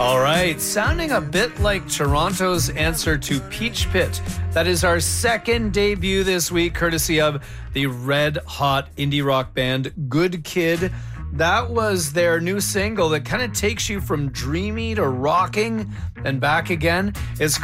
All right, sounding a bit like Toronto's answer to Peach Pit. That is our second debut this week, courtesy of the red hot indie rock band Good Kid. That was their new single that kind of takes you from dreamy to rocking and back again. It's